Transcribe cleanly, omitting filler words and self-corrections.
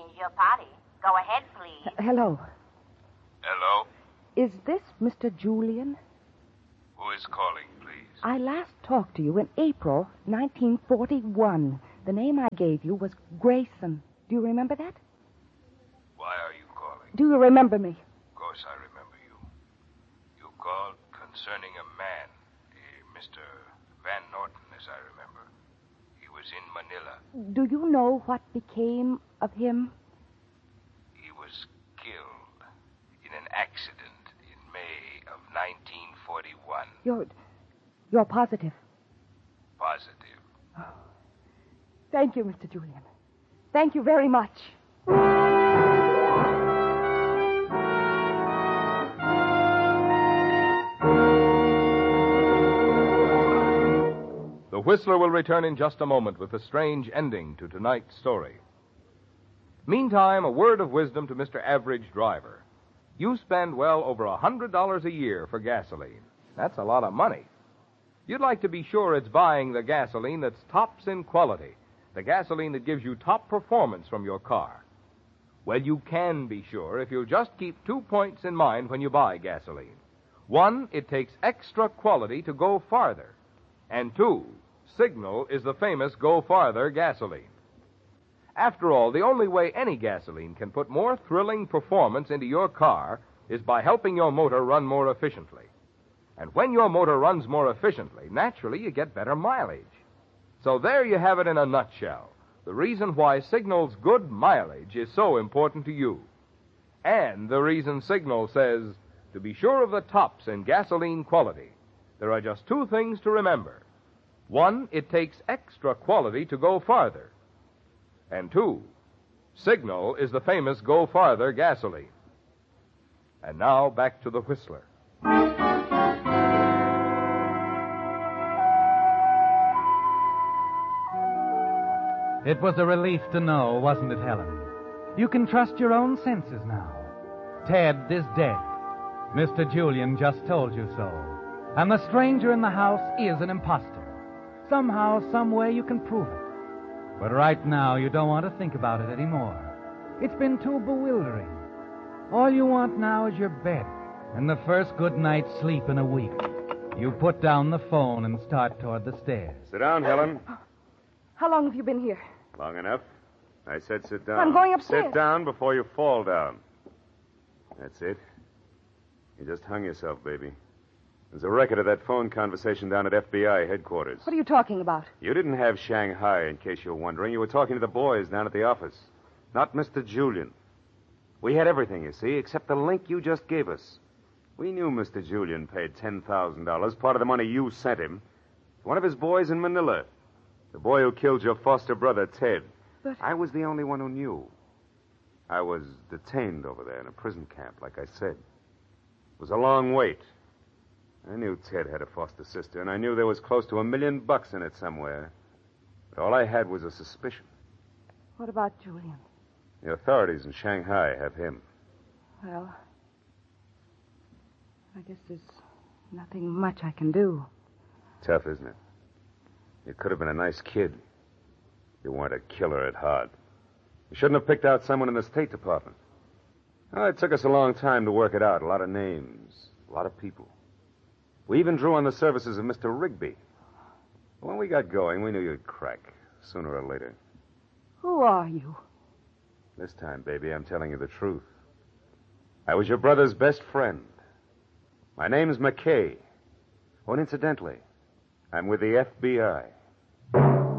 It's your party. Go ahead, please. Hello. Hello? Is this Mr. Julian? Who is calling, please? I last talked to you in April 1941. The name I gave you was Grayson. Do you remember that? Why are you calling? Do you remember me? Of course I remember you. You called concerning a man, Mr. Van Norton, as I remember. He was in Manila. Do you know what became of him? He was killed in an accident in May of 1941. You're positive? Positive. Thank you, Mr. Julian. Thank you very much. The Whistler will return in just a moment with a strange ending to tonight's story. Meantime, a word of wisdom to Mr. Average Driver. You spend well over $100 a year for gasoline. That's a lot of money. You'd like to be sure it's buying the gasoline that's tops in quality, the gasoline that gives you top performance from your car. Well, you can be sure if you'll just keep 2 points in mind when you buy gasoline. 1, it takes extra quality to go farther. And 2, Signal is the famous Go Farther gasoline. After all, the only way any gasoline can put more thrilling performance into your car is by helping your motor run more efficiently. And when your motor runs more efficiently, naturally you get better mileage. So there you have it in a nutshell, the reason why Signal's good mileage is so important to you. And the reason Signal says, to be sure of the tops in gasoline quality, there are just 2 things to remember. 1, it takes extra quality to go farther. And 2, Signal is the famous Go Farther gasoline. And now back to the Whistler. It was a relief to know, wasn't it, Helen? You can trust your own senses now. Ted is dead. Mr. Julian just told you so. And the stranger in the house is an imposter. Somehow, some way, you can prove it. But right now, you don't want to think about it anymore. It's been too bewildering. All you want now is your bed and the first good night's sleep in a week. You put down the phone and start toward the stairs. Sit down, Helen. How long have you been here? Long enough. I said sit down. I'm going upstairs. Sit down before you fall down. That's it. You just hung yourself, baby. There's a record of that phone conversation down at FBI headquarters. What are you talking about? You didn't have Shanghai, in case you're wondering. You were talking to the boys down at the office. Not Mr. Julian. We had everything, you see, except the link you just gave us. We knew Mr. Julian paid $10,000, part of the money you sent him, to one of his boys in Manila. The boy who killed your foster brother, Ted. But I was the only one who knew. I was detained over there in a prison camp, like I said. It was a long wait. I knew Ted had a foster sister, and I knew there was close to $1 million in it somewhere. But all I had was a suspicion. what about Julian? The authorities in Shanghai have him. Well, I guess there's nothing much I can do. Tough, isn't it? You could have been a nice kid. You weren't a killer at heart. You shouldn't have picked out someone in the State Department. Oh, it took us a long time to work it out. A lot of names, a lot of people. We even drew on the services of Mr. Rigby. When we got going, we knew you'd crack, sooner or later. Who are you? This time, baby, I'm telling you the truth. I was your brother's best friend. My name's McKay. Oh, and incidentally, I'm with the FBI.